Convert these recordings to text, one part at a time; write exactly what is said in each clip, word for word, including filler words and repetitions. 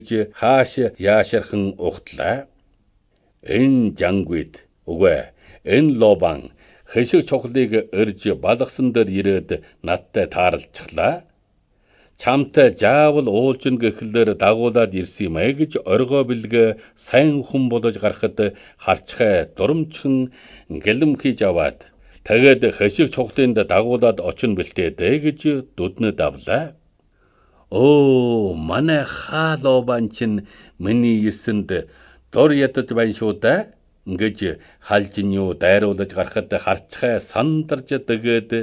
хааш яаширхан ухтлаа. Энэ жангүйд үгүй энэ Лобан хэшиг чухлыг өрж балгасан дээр ирээд надтай таарлцглаа. Чамтай заавал уулжин гэхлээр дагуулад ирсэн юм ээ гэж оргоо бэлгээ сайн хүн болж гарахад харчхай дурамчхан гэлэм хийж аваад тэгээд хэшиг чухлынд дагуулад очин бэлтээдэ гэж дүднэд авлаа. Оо манай хаа Лобан чинь миний эсэнд дор ядаж байна шүү дээ гэж халжин юу дайруулж гарахад харчхай сандарж дэгээд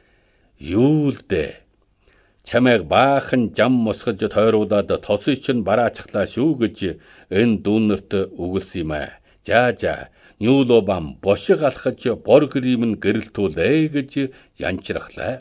юу л дээ. Чамайг баахан жам мосгож тойруулаад тосын чинь бараачглаа шүү гэж энэ дүүнэрт үгэлсэн юм аа. За за Нью Лобан бошиг алхаж бор гэрим нь гэрэлтүүлээ гэж янчрахлаа.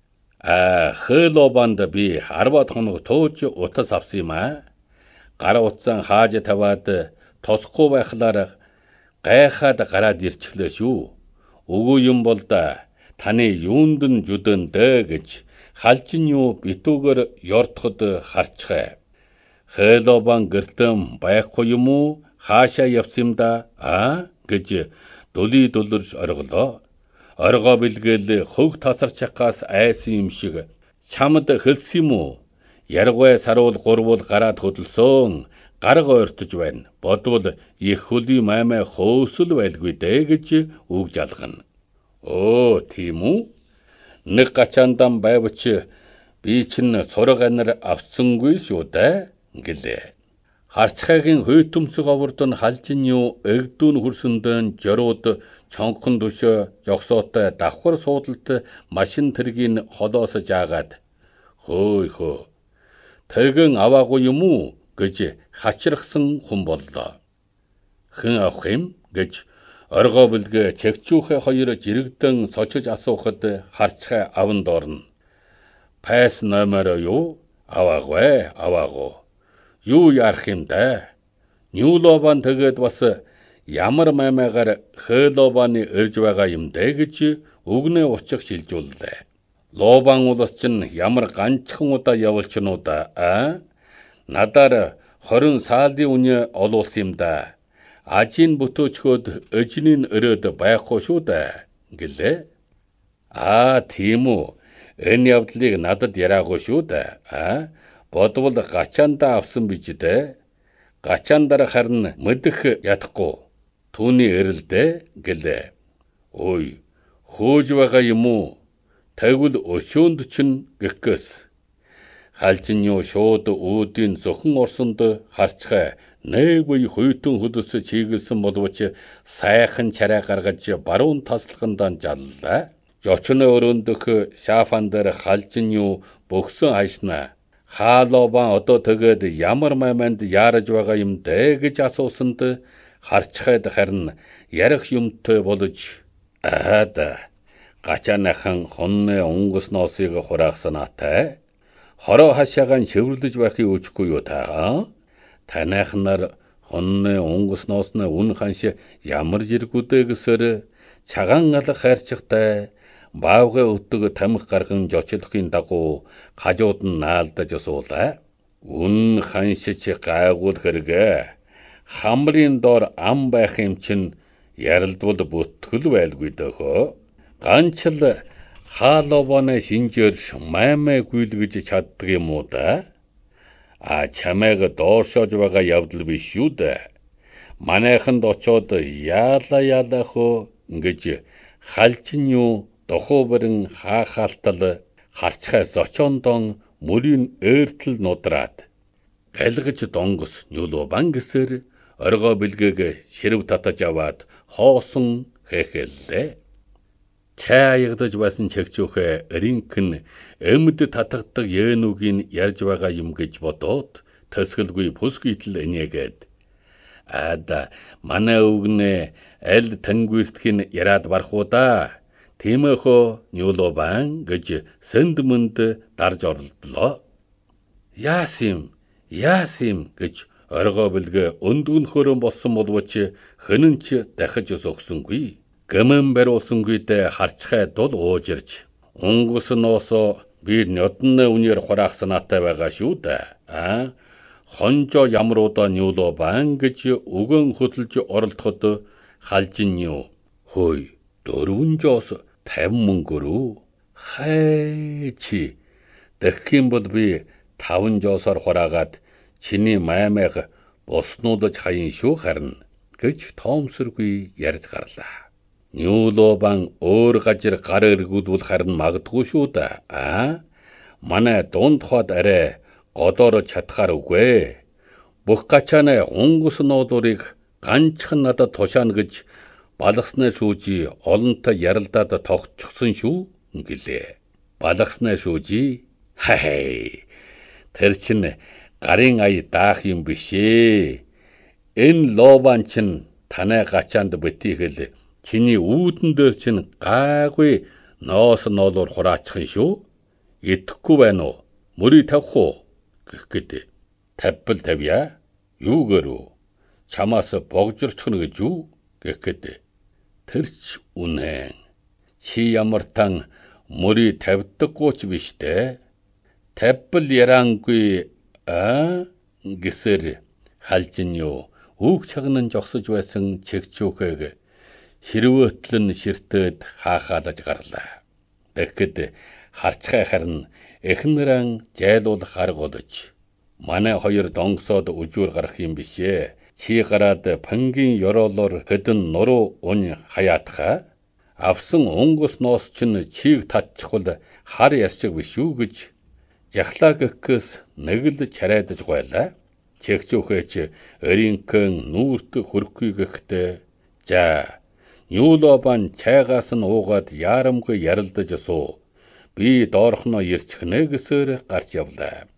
А Лобанд би арваад хоног тууж утас авсан юм аа. Гар утсан хааж таваад тосхгүй байхлаар гайхаад гараад ирчихлээ шүү. Үгүй юм бол да таны юунд нь жүдэн дээ гэж халжин юу битүүгээр ёртоход харчхай. Лобан гэртэн байхгүй юм уу? Хаашаа явсан юм да? Аа гэж дулий дулэрж орголоо. Оргоо бэлгээл хөг тасарчхаас айсан юм шиг чамд хэлсэн юм уу? Яргуй саруул гурвуул гараад хөдөлсөн. Гарга ойртож байна. Бодвол их хөлийн маймаа хөөсөл байлгүй дээ гэж үг жалгана. Оо тийм үү? Нэг гачаандан байвч би чинь сураг анар авсангүй шүү дээ гэлээ. Харчхайгийн хөйтөмсөг оврд нь халжин юу эгдүүн хөрсөндөн жорууд чонхон төшөө жогсоотой давхар суудалт машин тэргийн холоос жаагаад хөөй хөө тэргэн аваагүй юм уу гэж хачирхсан хүн боллоо. Хэн авах юм гэж оргоо бэлгээ чэгчүүхэ хоёр жирэгдэн сочиж асуухад харчхай аван доорно. Пайс номер юу? Аваагүй, аваагүй. Юу ярах юм да? Нью Лобан тэгээд бас ямар маймаагаар Лобаны ирж байгаа юм дээ гэж үгнээ учих шилжүүллээ. Лобан улс чинь ямар ганцхан удаа явуулчихнуу да аа? Надаар хорин саалдын үнэ олуулсан юм да. Ажийн бүтөөчхөд өжнийн өрөөд байхгүй шүү дээ гэлээ. Аа тийм үү. Энэ явдлыг надад яраагүй шүү дээ. Аа бодвол гачаандаа авсан бич дээ. Гачаандаар харин мэдэх ядахгүй. Түүний эрэлдээ гэлээ. Ой хөөж байгаа юм уу? Тэгвэл өшөөнд чинь гихгээс. Халжин юу шууд үүдийн зөвхөн орсонд харчхай нэг буй хөйтөн хөдөлс чиглэсэн боловч сайхан чараа гаргаж баруун таслахандаа жаллаа. Жочны өрөөндөх шафан дээр халжин юу бөхсөн хайснаа. Лобан одоо тэгээд ямар майманд яарж байгаа юм дээ гэж асуусанд харчхайд харин ярих юмтай болж аада гачаанахан хонны онгос ноосыг хураахсанаатай. Хороо хашаагаан чивэрлэж байхыг үчгүй юу та? Танайхнаар хонны онгос ноосны үн ханш ямар жиргүүдээ гэсээр цагаан алах хайрчигтай баавгай өтөг тамхи гарган жочлохын дагуу хажууд нь наалдаж суулаа. Үн ханшич гайгуул хэрэгэ. Хамрын доор ам байх юм чин ярилдвал бүтгэл байлгүй дөхөө. Ганчл Лобаны шинжээр маймаа гүйлгэж чаддаг юм уу да? А чамайг доошоож байгаа явдал биш шүү дээ. Манайханд очоод яала яала хөө гэж халжин юу дохоо барин хаахалтал харчхай зочондон мөрийн ээртэл нудраад галгаж донгос Нью Лобан гэсээр оргоо бэлгээг ширв татаж аваад хоосон хэхэллээ. Чаягдаж байсан чэгчүүхэ ринкэн эмд татгадаг януугийн ярьж байгаа юм гэж бодоод төсгөлгүй бүсгийтэл энийгээд ада манай үгнэ аль тэнгүртхин яраад барах уу да. Тиймээхөө Нью Лобан гэж сэндмэнд дарж орлоо. Яасим, яасим гэж оргоо бэлгээ өндгөнхөрөн болсон боловч хөнөн ч дахиж өсөгсөнгүй. Гэмэн бариулсангүйдээ харчхай дул уужирч онгос ноосо би нёдны үнээр хураах санаатай байгаа шүү дээ. Аа хонжоо ямар удаа Ньюло Бан гэж өгөн хөдөлж оролдоход Халжин Нью хөөе дөрвөн жоос тавин мөнгөөрөө хай чи дэх юм бол би таван жоосоор хураагаад чиний маймайг буснуудаж хаян шүү харна гэж тоомсоргүй ярьж гарлаа. Ньюло Бан өөр гажир гар эргүүлвэл харин магадгүй шүү да. Аа манай дунд хот арай годоор чадхаар үгүй. Бүх гачааны унгас нуудурыг ганцхан надад тушаана гэж балгаснаа шүүжи олонтой яралдаад тогтчихсон шүү гэлээ. Балгаснаа шүүжи хай. Тэр чин гарын ая даах юм биш ээ. Энэ Лобан чин танай гачаанд битийхэл чиний үүдэн дээр чин гайгүй ноос ноолоор хураачих шүү. Итгэхгүй байна уу? Мөрий тавих уу? Гэх гээд тавбал тавья. Юугээр үү? Чамаас богжорчихно гэж юу? Гэх гээд тэрч үнэн. Чи ямар тан мөрий тавьдаггүй ч биш дээ. Тавбал ярангүй а гэсэр Халжин юу үг чагнан жогсож байсан чигчүүхэг хэрвөөтлөн ширтээд хаахаалаж гарлаа. Тэгэхэд харцгай харин эхнэрэн жайлуулах арга олж манай хоёр донгсоод үжүүр гарах юм бишээ. Чи гараад пангийн ёроолоор хэдэн нуруу ун хаяатха авсан унгас ноос чин чийг татчихвал хар яршиг биш үү гэж жахлаа гэхээс нэг л чарайдаж гойлаа. Чигчүүхээч өринкэн нүүрт хөрөхгүй гэхдээ за Ньюло Бан чайгаас нь уугаад яарамгүй яралдаж суу. Би доорхноо ирчихнэ гэсээр гарч явлаа.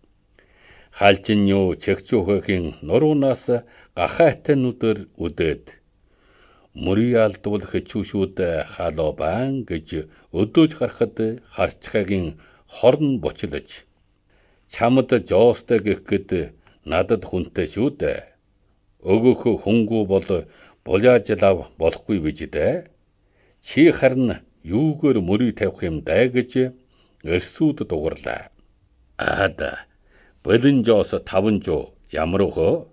Халжин Нью чигчүүхийн нуруунаас гахайтай нүдээр үдээд мөрий алдвал хэчүүшүүд Хало Бан гэж өдөөж гарахад харцгайгийн хорн бучлаж чамд жоостой гэхэд надад хүнтэй шүү дээ. Өгөх хөнгүү бол булаажлав болохгүй бич дээ. Чи харин юугээр мөрий тавих юм даа гэж эрсүүд дугарлаа. Аада болин жоос таван жоо ямар уу?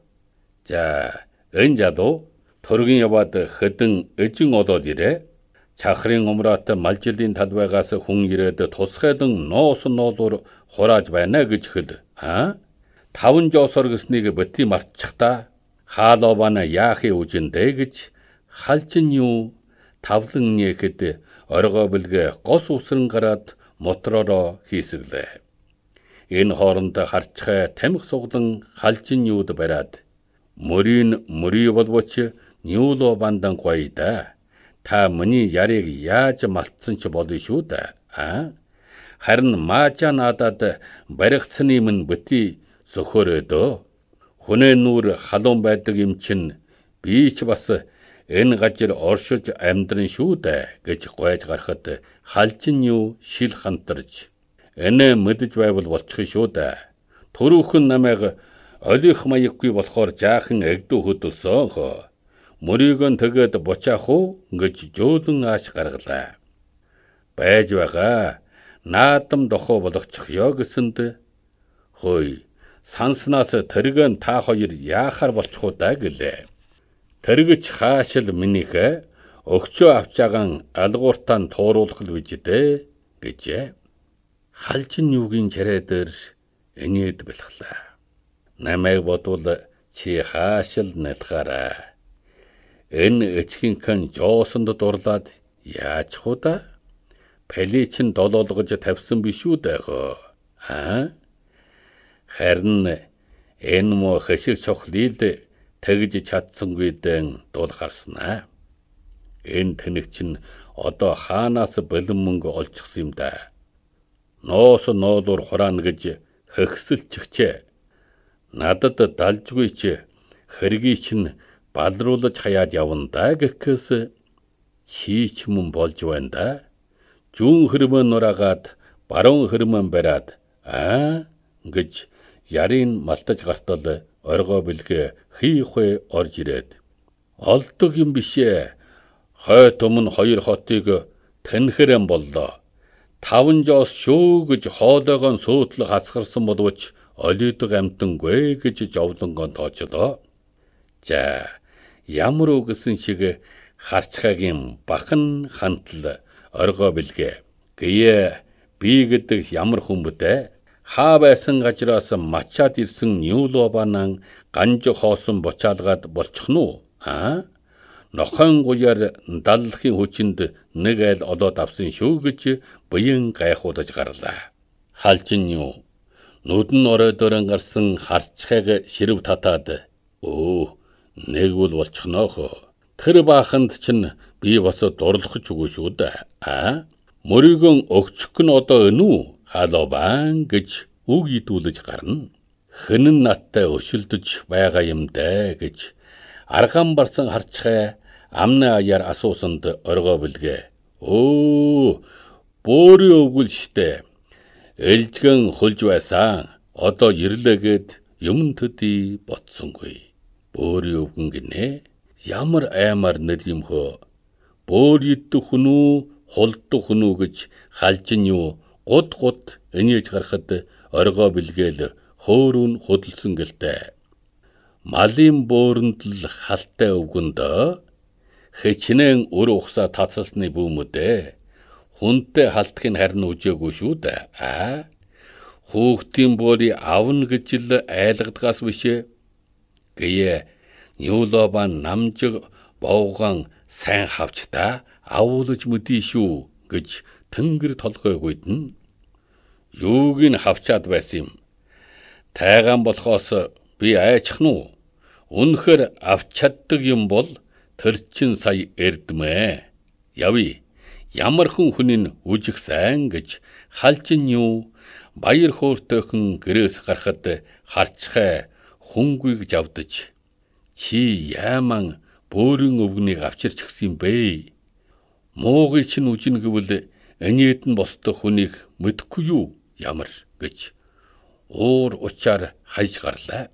За энэ жадуу торгийн яваад хэдэн эжин олоод ирээ. Чахрын умраат малжилын талбайгаас хүн ирээд тусгайдан ноос ноолоор хурааж байна гэж хэл. Аа таван жоосор гэснийг бити мартчих та. Хало Бан яахи үжиндэ гэж Халжин юу тавлан нэхэд оргоо бэлгэ гос усран гараад мотороороо хийсгэлээ. Энэ хооронд харцгай тамхи суглан Халжин юуд бариад мөрийн мөрий болвоч Ньюло Бандан гоёда. Та миний ярыг яаж малтсан ч болно шүү да. Аа харин маажа надад баригцны минь бити сөхөрөөдөө. Хүнээ нүр халуун байдаг юм чин би ч бас энэ гажир оршиж амьдран шүү дээ гэж гойж гарахад Халжин юу шил хантарч энэ мэдж байвал болчих шүү дээ. Төрөөхөн намайг олих маяггүй болохоор жаахан эгдүү хөдөлсөн хөө. Мөрийг нь тэгээд бочаах уу гэж жөөлөн ааш гаргалаа. Байж байгаа. Наадам дохоо болгочих ёо гэсэнд хөөе санснаас тэргэн та хоёр яахаар болчихоо да гэлээ. Тэргэж хаашил минийхэ өгчөө авчаагаан алгууртаа тууруулах л бич дээ гэжээ. Халжин юугийн чарай дээр энэд бэлхлаа. Намайг бодвол чи хаашил нэлхаараа. Энэ эцгийнхэн жоосонд дурлаад яаж худа? Пали чин долоолгож тавьсан биш үү даа. Аа харин энэ мо хэшиг цохлил тэгж чадсангүй дэн дул гарснаа. Энэ тэнэг чин одоо хаанаас бэлэн мөнгө олчихсан юм да. Ноос ноолуур хураана гэж хөгсөлчихчээ. Надад далжгүй ч хэргийг чин балруулж хаяад явна да гэхээс чи ч мөн болж байна да. Зүүн хөрмөн нураагаад баруун хөрмөн бариад аа гэж ярийн малтаж гартал оргоо бэлгэ хийхвэ орж ирээд олдог юм бишээ. Хойд өмнө хоёр хотыг тэнхэрэм боллоо. Таван жоос шүү гэж хоолойгоо сөөтл хасгарсан боловч олиодог амтангүй гэж жовлонгон тоочдоо. За ямар уу гэсэн шиг харцхагийн бахан хантал оргоо бэлгээ. Гээ би гэдэг ямар хүн бэ? Хаа байсан газраас мачаад ирсэн Ньюлобанан ганж хоосон бочаалгаад болчихно уу? Аа? Нохон гуяар даллахын хүчинд нэг айл олоод авсан шүү гэж буян гайхуудаж гарлаа. Халчин юу? Нүдэн оройдоор гарсан харцхайг ширв татаад өө нэг бол болчихноо. Тэр бааханд чинь би бас дурлах ч үгүй шүү дээ. Аа? Мөрийгөн өгчих нь одоо өнүү халобан гэж үг идүүлж гарна. Хэнэн надтай өшөлдөж байгаа юм дээ гэж арган барсан харцхай амны аяар асуусанд оргоо бэлгээ. Өө бөөрийн өвгөл штэ. Элжгэн хөлж байсан. Одоо ирлээгээд юм төдий ботсонгүй. Бөөрийн өвгөн гинэ. Ямар аймар нэр юм хөө. Бөөр идэх хүн үү, холдох хүн үү гэж халжин юу гуд гуд энийж гарахад оргоо бэлгээл хөөрүүн хөдөлсөн гэлтэй. Малын бөөрөнд л халтай өвгөнд хэчнээн өр ухсаа тацалсны бүүмөдэ. Хүнтэй халтхыг харин үжээгүй шүү дээ. Аа? Хүүхдийн бөөрийг авна гэж л айлгадгаас биш. Гээ Ньюлобан намжиг боогон сайн хавч та авуулж мэдээ шүү гэж тэнгэр толгой гүйдэн. Юуг нь хавчаад байсан юм. Тайгаан болохоос би айчих нь. Үнэхээр авч чаддаг юм бол тэр чин сая эрдмэ. Яви. Ямар хүн хүнийг үжих сайн гэж халчин юу баяр хөөртэйхэн гэрээс гарахад харцхай хүнгүйг жавдаж чи яаман бөөрийн өвгнийг авчирч гисэн бэ? Муугий чинь үжин гэвэл энийд нь босдох хүнийг мэдэхгүй юу? Ямар гэж уур учаар хайж гарлаа.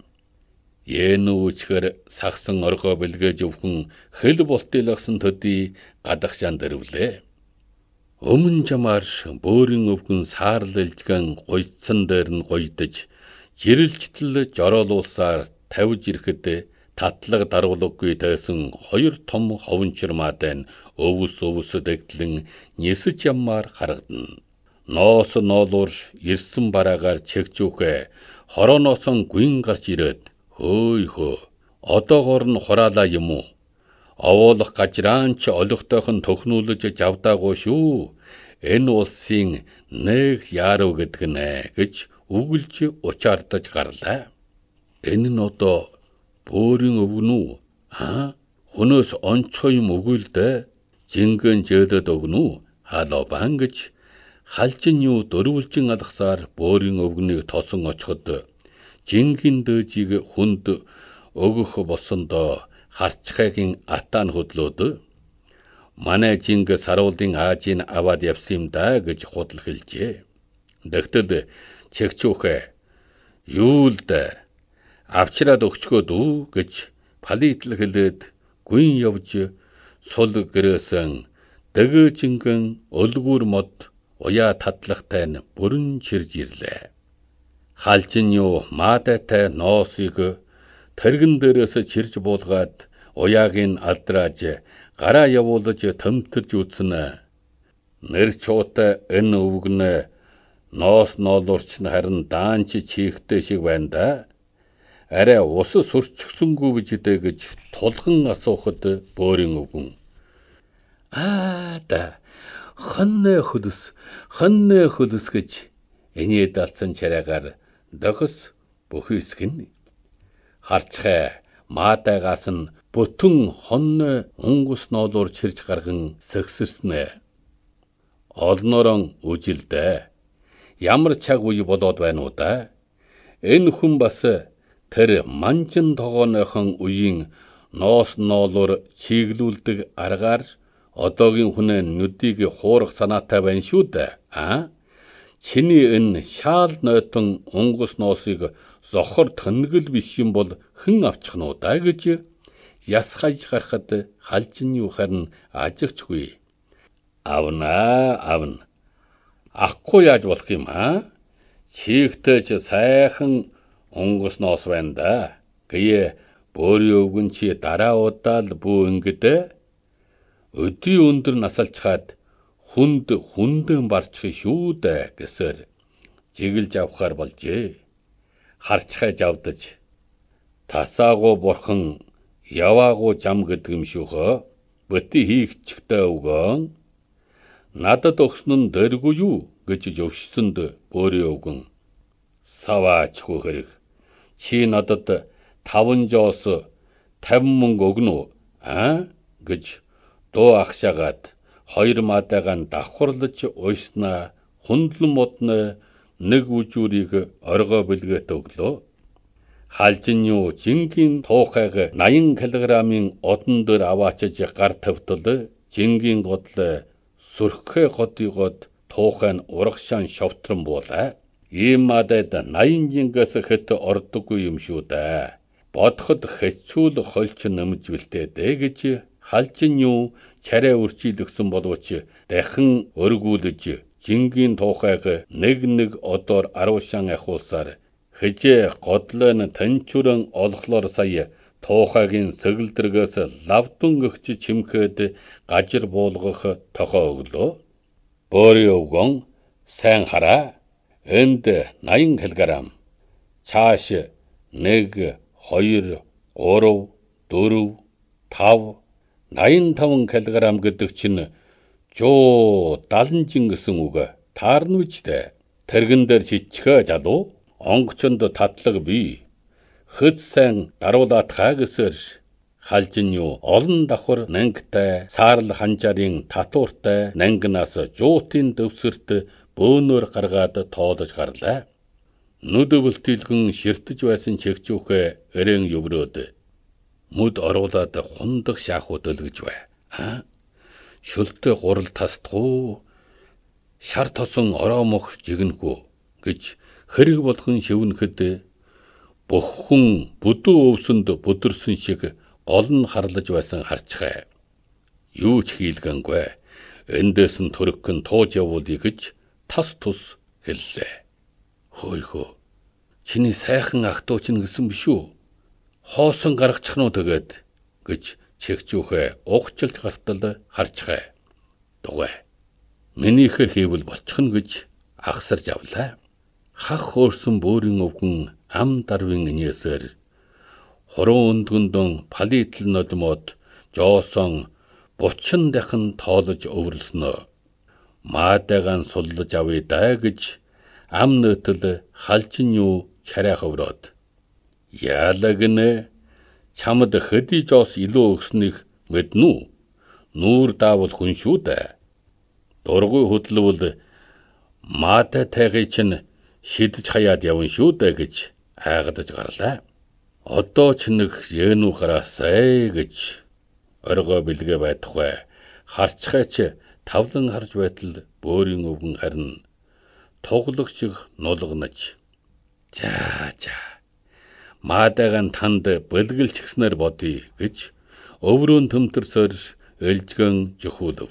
Януучхэр сагсан оргоо бэлгээж өвхөн хэл болтылгсан төдий гадагшаан дэрвлээ. Өмнө жамаар бөөрийн өвгөн саарл элжгэн гойцсан дээр нь гойдож жирэлжтэл жороолуулсаар тавьж ирэхэд татлаг даруулгагүй тайсан хоёр том ховончрмаатай өвс өвс дэгтлэн нисэж яммаар харагдана. Ноос ноолуур ирсэн бараагаар чэгжүүхэ хорооносон гүн гарч ирээд хөөй хөө одоогоор нь хураалаа юм уу? Овоолох гажраанч олигтойхон төхнүүлж жавдаагүй шүү. Энэ улсын нэг яаруу гэдэг нэ гэж үгэлж учаардаж гарлаа. Энэ нь одоо бөөрийн өвгөн үү? Аа? Хөнөөс онцгой юм үгүй л дээ. Жингэн жөөдөд өгнө үү? Халобан гэж халчин юу дөрвөлжин алгасаар бөөрийн өвгнийг тосон очиход жингийн дөөжийг хүнд өгөх болсондоо харцхайгийн атаан хөдлөөд манай жинг саруулын аажийн аваад явсан юм да гэж худал хэлжээ. Тэгтэл чэгчүүхэ юу л да авчраад өгчгөөд үү гэж палитл хэлээд гүн явж сул гэрээсэн дэгэжингэн өлгүүр мод уяа татлахтай нь бүрэн чирж ирлээ. Халчин юу маадатай ноосыг тэргэн дээрээс чирж буулгаад уяагийн алдрааж гараа явуулж төмтөрж үтсэн. Нэр чуутай энэ өвгнэ ноос ноолуурч нь харин даанч чихтэй шиг байна да. Арай ус сурчгсэнгүй бижидэ гэж тулган асуухад бөөрийн өвгөн. Аа да хонны хөлс хонны хөлс гэж эний далсан чараагаар дохос бүхийсгэн. Харцхай маадагаас нь бүтэн хонны унгус ноолуур чирж гарган сэгсэрснэ. Олноорон үжилдэ. Ямар чаг үе болоод байна уу да? Энэ хүн бас тэр манжин тогооныхон үеийн ноос ноолуур чиглүүлдэг аргаар одоогийн хүнээ нүдийг хуурах санаатай байна шүү дээ. Аа? Чиний энэ шаал нойтон унгус ноосыг зохор төнгөл биш юм бол хэн авчих нь удаа гэж ясгаж гарахад халжин юу харин ажигчгүй. Авна авна. Ахгүй яаж болох юм аа? Чигтэй ч сайхан Онгос ноос байна да. Гээ бөөрийн өвгөн чи дараа удаал бүү ингэдэ. Өдий өндөр насалчхаад хүнд хүндэн барчих шүү дээ гэсээр жигэлж авахар болжээ. Харчхай жавдаж тасаагуу бурхан яваагуу жам гэдэг юм шүүхөө. Бөти хийгчтэй өвгөн надад өгсөн нь дэргүй юу гэж зөвшсөнд бөөрийн өвгөн саваач хүү хэрэг. Чи надад таван жоос тавин мөнгө өгнө үү? Аа гэж дуу ахшаагаад хоёр маадайгаа давхарлаж уйснаа хөндлөн модны нэг үжүүрийг оргоо бэлгээд өглөө. Хаалжин юу жингийн туухайг наян килограммын одон дээр аваачиж гар тавтал жингийн годлоо сүрхээ годыгод туухай нь урагшаан шовтрон буулаа. Ийм мадад наян жингээс хэт ордоггүй юм шүү дээ. Бодоход хэцүүл хольч нэмж бэлтээ дээ гэж хаалжин юу чараа үрчилгсэн боловч дахин өргүүлж жингийн туухайг нэг нэг одоор аруушаан ахуулсаар хэжээ годлоо нь танчуран олохлоор сая туухайгийн сэгэлдэргээс лавдан өгч чимхээд гажир буулгах тохоо өглөө. Бөөрийн өвгөн сайн хараа. Энд наян килограмм. Цааш нэг, хоёр, гурав, дөрв, тав, наян таван килограмм гэдэг чинь жоо далан жин гэсэн үг. Таарна үстэй. Тэргэн дээр чичхэ жалуу. Онгочонд татлаг бий. Хөд сайн даруулаатхаа гэсээр хаалжин юу олон давхар нангтай саарл ханжарын татууртай нангнаас жуутын дэвсэрт бөөнөр гаргаад тоодож гарлаа. Нүд өвөлтөлгөн ширтэж байсан чигчүүхэ эрээн өврөөд мүд оруулаад хундаг шаахуу дөлгөж бай. Аа шөлтөө гурал тасдгуу шар тосон ороомох жигнэхүү гэж хэрэг болгон шивнэхэд бүх хүн бүдүү өвсөнд бүдэрсэн шиг гол нь харлаж байсан харчхай. Юу ч хийлгэнгүй. Эндээс нь төрөхөн тууж явуулъя гэж тас тус хэллээ. Хөөйхөө. Чиний сайхан ах дуу чинь гэсэн биш үү? Хоосон гаргачих нь тэгээд гэж чигчүүхэ угчилж гартал харчхай. Дугай. Минийхэр хийвэл болчих нь гэж ахсарж авлаа. Хах хөөрсөн бөөрийн өвгөн ам дарвын инээсээр хуруу өндгөндөн палитл нолмод жоосон бучин дахин тоолож өвөрлснөө. Маадайгаан суллаж авъя даа гэж ам нөтөл халжин юу чарай хөврөөд. Яалаа гинэ чамд хэдий жоос илүү өгснөх мэднэ үү? Нүүр даавал хүн шүү дээ. Дургүй хөдлөвөл маатай тайгыг чинь шидэж хаяад явна шүү дээ гэж айгадаж гарлаа. Одоо ч нэг януу хараасай гэж оргоо бэлгээ байтугай харчхайч тавлан харж байтал бөөрийн өвгөн харин туглагч нулгнаж. За за. Маадайгаан танд бэлгэлчихснээр бодъё гэж өврөөн төмтөрсөөр элжгэн жөхүүлв.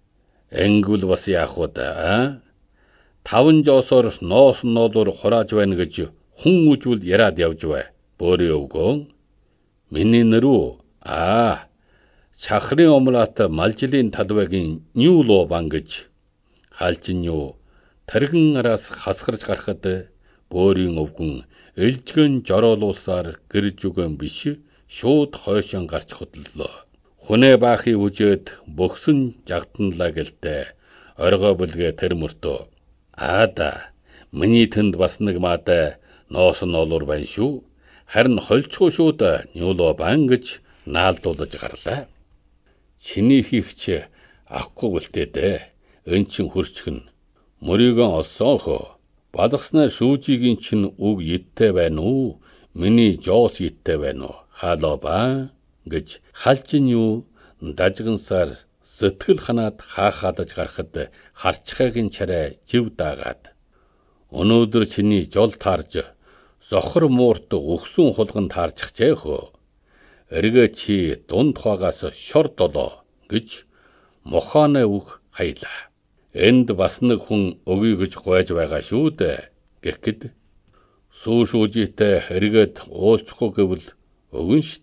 Энгүүл бас яах вэ да? Таван жоосоор ноос ноолоор хурааж байна гэж хүн үжвэл яраад явж бай. Бөөрийн өвгөн. Миний нэр үү? Аа. Чахрын омлат малжилын талбайгийн Нью-Лобан гэж хаалжин юу тэргэн араас хасгарж гарахад бөөрийн өвгөн элжгэн жороолуулсаар гэрж үгэн биш шууд хойшон гарч хөдлөлөө. Хүнээ баахыг үжээд бөхсөн жагтанлаа гэлтэй оргоо бүлгээ тэр мөртөө. Аада миний тэнд бас нэг маатай ноос нь олуур байна шүү. Харин хольцгүй шүү дээ Нью-Лобан гэж наалдуулж гарлаа. Чиний хийхч авахгүй гэлтэй дээ. Эн чин хөрчгөн. Мөрийгөө олсон хөө. Балгаснаа шүүжигийн чин үг идтэй байна уу? Миний жоос идтэй байна уу? Хаалоба гэж халжин юу дажгансаар сэтгэл ханаад хаахаадаж гарахад харчхайгийн чарай жив даагаад. Өнөөдөр чиний жол таарж зохор муурт өгсөн хулган таарчихжээ хөө. Эргээ чи дунд хаагаас шор долоо гэж мохоны үг хаялаа. Энд бас нэг хүн өгье гэж гуйж байгаа шүү дээ гэхэд Сүү шүүжийтэй хэрэгэд уулзахгүй гэвэл өгөн ш